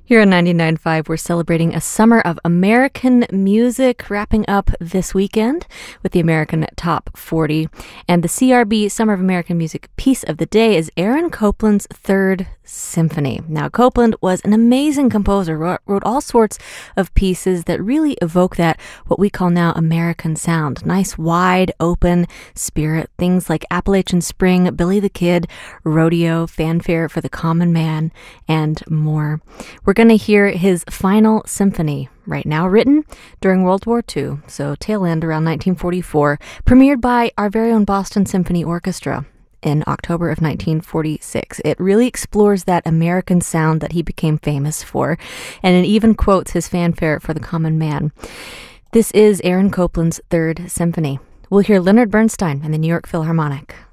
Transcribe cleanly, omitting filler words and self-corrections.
Here on 99.5, we're celebrating a summer of American music, wrapping up this weekend with the American Top 40. And the CRB Summer of American Music piece of the day is Aaron Copland's Third Symphony. Now, Copland was an amazing composer, wrote all sorts of pieces that really evoke that, what we call now, American sound. Nice, wide, open spirit. Things like Appalachian Spring, Billy the Kid, Rodeo, Fanfare for the Common Man, and more. We're going to hear his final symphony right now, written during World War II, so tail end around 1944, premiered by our very own Boston Symphony Orchestra in October of 1946. It really explores that American sound that he became famous for, and it even quotes his Fanfare for the Common Man. This is Aaron Copland's Third Symphony. We'll hear Leonard Bernstein and the New York Philharmonic.